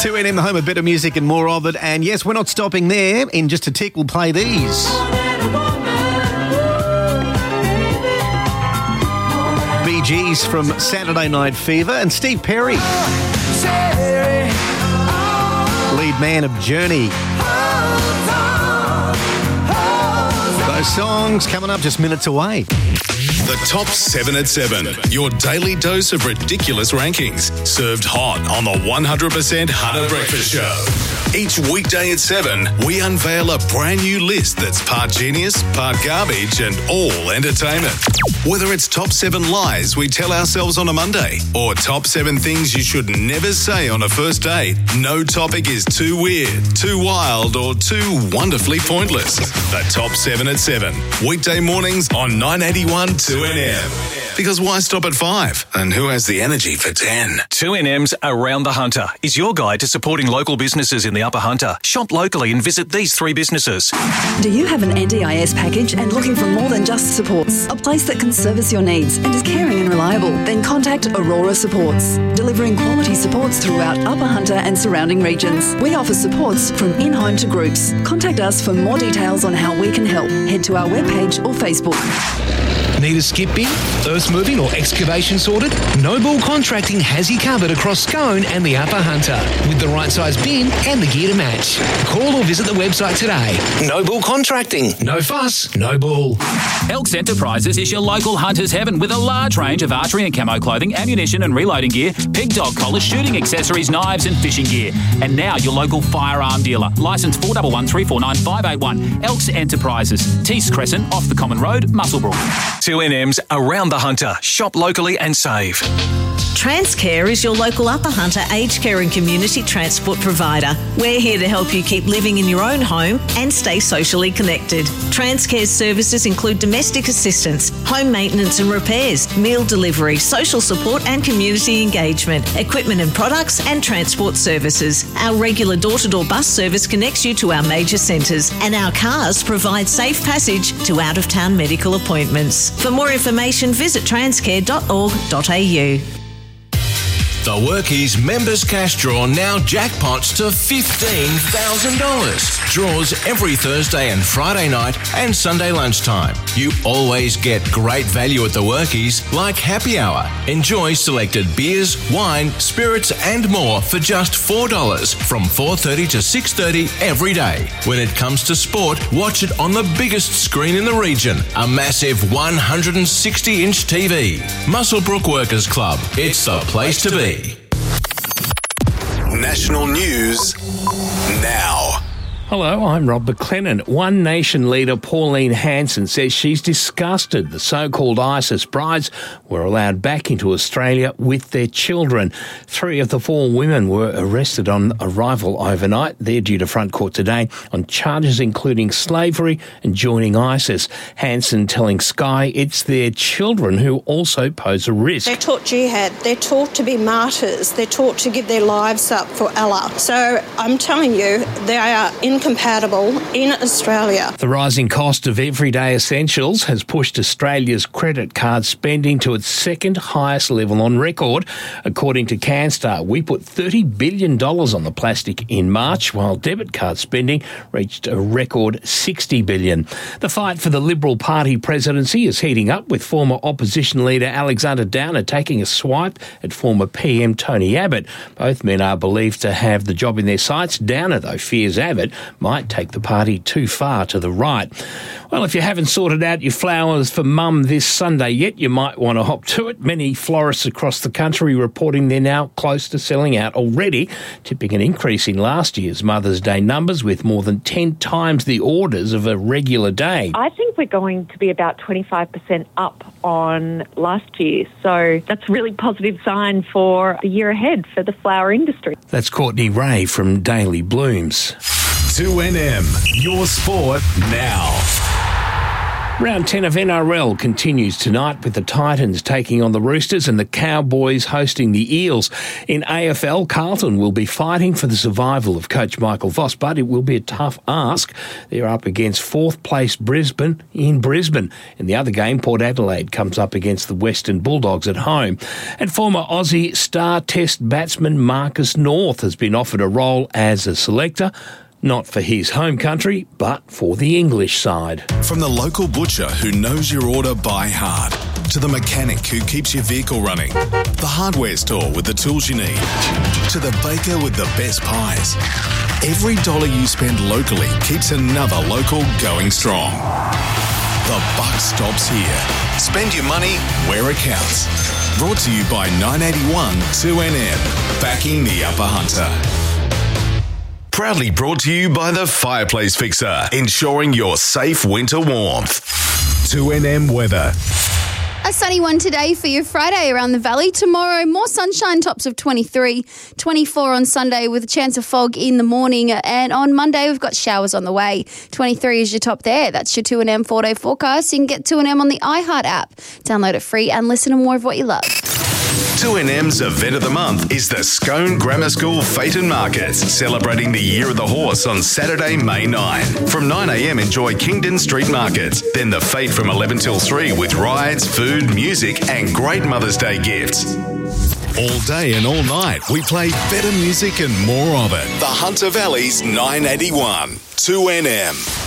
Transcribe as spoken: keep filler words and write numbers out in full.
two N M, the home of better music and more of it. And yes, we're not stopping there. In just a tick, we'll play these. Bee Gees from Saturday Night Fever and Steve Perry, lead man of Journey. Those songs coming up just minutes away. The Top seven at seven, your daily dose of ridiculous rankings, served hot on the one hundred percent Hunter Breakfast Show. Each weekday at seven, we unveil a brand new list that's part genius, part garbage, and all entertainment. Whether it's top seven lies we tell ourselves on a Monday, or top seven things you should never say on a first date, no topic is too weird, too wild, or too wonderfully pointless. The Top seven at seven, weekday mornings on nine eighty-one two N M. Because why stop at five? And who has the energy for ten? two N M's Around the Hunter is your guide to supporting local businesses in the Upper Hunter. Shop locally and visit these three businesses. Do you have an N D I S package and looking for more than just supports? A place that can service your needs and is caring and reliable? Then contact Aurora Supports, delivering quality supports throughout Upper Hunter and surrounding regions. We offer supports from in-home to groups. Contact us for more details on how we can help. Head to our webpage or Facebook. Need a skip bin, earth moving or excavation sorted? Noble Contracting has you covered across Scone and the Upper Hunter with the right size bin and the gear to match. Call or visit the website today. Noble Contracting. No fuss, no bull. Elks Enterprises is your local hunter's heaven with a large range of archery and camo clothing, ammunition and reloading gear, pig dog collars, shooting accessories, knives and fishing gear. And now your local firearm dealer. Licence four one one three four nine five eight one. Elks Enterprises. Tees Crescent off the Common Road, Muswellbrook. two N M's Around the Hunter. Shop locally and save. Transcare is your local Upper Hunter aged care and community transport provider. We're here to help you keep living in your own home and stay socially connected. Transcare's services include domestic assistance, home maintenance and repairs, meal delivery, social support and community engagement, equipment and products and transport services. Our regular door-to-door bus service connects you to our major centres, and our cars provide safe passage to out-of-town medical appointments. For more information, visit transcare dot org dot a u. The Workies Members Cash Draw now jackpots to fifteen thousand dollars. Draws every Thursday and Friday night and Sunday lunchtime. You always get great value at the Workies, like happy hour. Enjoy selected beers, wine, spirits and more for just four dollars from four thirty to six thirty every day. When it comes to sport, watch it on the biggest screen in the region, a massive one hundred sixty inch T V. Muswellbrook Workers Club. It's the place to be. National news now. Hello, I'm Rob McLennan. One Nation leader Pauline Hanson says she's disgusted the so-called ISIS brides were allowed back into Australia with their children. Three of the four women were arrested on arrival overnight. They're due to front court today on charges including slavery and joining ISIS. Hanson telling Sky it's their children who also pose a risk. They're taught jihad. They're taught to be martyrs. They're taught to give their lives up for Allah. So I'm telling you, they are in compatible in Australia. The rising cost of everyday essentials has pushed Australia's credit card spending to its second highest level on record. According to Canstar, we put thirty billion dollars on the plastic in March, while debit card spending reached a record sixty billion dollars. The fight for the Liberal Party presidency is heating up, with former opposition leader Alexander Downer taking a swipe at former P M Tony Abbott. Both men are believed to have the job in their sights. Downer, though, fears Abbott might take the party too far to the right. Well, if you haven't sorted out your flowers for Mum this Sunday yet, you might want to hop to it. Many florists across the country reporting they're now close to selling out already, tipping an increase in last year's Mother's Day numbers with more than ten times the orders of a regular day. I think we're going to be about twenty-five percent up on last year, so that's a really positive sign for the year ahead for the flower industry. That's Courtney Ray from Daily Blooms. two N M, your sport now. Round ten of N R L continues tonight with the Titans taking on the Roosters and the Cowboys hosting the Eels. In A F L, Carlton will be fighting for the survival of coach Michael Voss, but it will be a tough ask. They're up against fourth place Brisbane in Brisbane. In the other game, Port Adelaide comes up against the Western Bulldogs at home. And former Aussie star Test batsman Marcus North has been offered a role as a selector. Not for his home country, but for the English side. From the local butcher who knows your order by heart, to the mechanic who keeps your vehicle running, the hardware store with the tools you need, to the baker with the best pies. Every dollar you spend locally keeps another local going strong. The buck stops here. Spend your money where it counts. Brought to you by nine eighty-one two N M, backing the Upper Hunter. Proudly brought to you by the Fireplace Fixer, ensuring your safe winter warmth. two N M weather. A sunny one today for your Friday around the valley. Tomorrow, more sunshine, tops of twenty-three, twenty-four on Sunday with a chance of fog in the morning. And on Monday, we've got showers on the way. twenty-three is your top there. That's your two N M four-day forecast. You can get two N M on the iHeart app. Download it free and listen to more of what you love. two N M's event of the month is the Scone Grammar School Phaeton Market, celebrating the Year of the Horse on Saturday, May ninth. From nine a m, enjoy Kingdon Street Market. Then the Fete from eleven till three with rides, food, music and great Mother's Day gifts. All day and all night, we play better music and more of it. The Hunter Valley's nine eighty-one two N M.